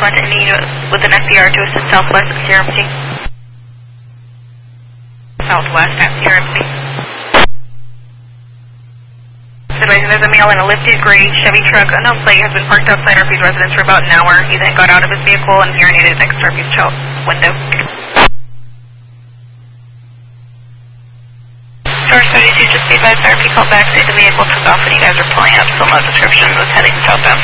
Southwest and need with an SCR to assist Southwest at CRMC. Southwest at CRMC. Advising there's a male in a lifted gray Chevy truck, unknown plate, has been parked outside RP's residence for about an hour. He then got out of his vehicle and urinated next to RP's window. Source 32, just be advised RP called back, say the vehicle took off when you guys were pulling up, still no description, was heading southbound.